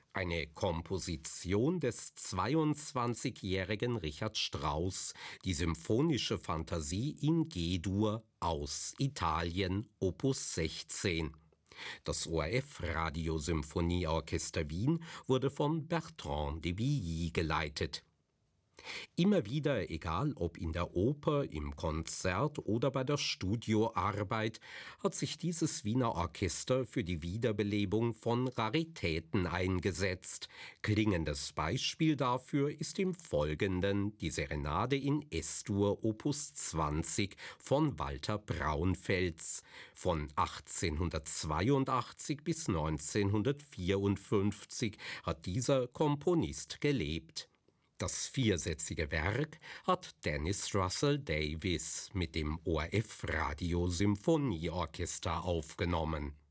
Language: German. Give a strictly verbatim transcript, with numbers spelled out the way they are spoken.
Eine Komposition des zweiundzwanzigjährigen Richard Strauss, die Symphonische Fantasie in G-Dur aus Italien, Opus sechzehn. Das O R F-Radiosymphonieorchester Wien wurde von Bertrand de Billy geleitet. Immer wieder, egal ob in der Oper, im Konzert oder bei der Studioarbeit, hat sich dieses Wiener Orchester für die Wiederbelebung von Raritäten eingesetzt. Klingendes Beispiel dafür ist im Folgenden die Serenade in Es-Dur Opus zwanzig von Walter Braunfels. Von achtzehnhundertzweiundachtzig bis neunzehnhundertvierundfünfzig hat dieser Komponist gelebt. Das viersätzige Werk hat Dennis Russell Davies mit dem O R F Radiosymphonieorchester aufgenommen.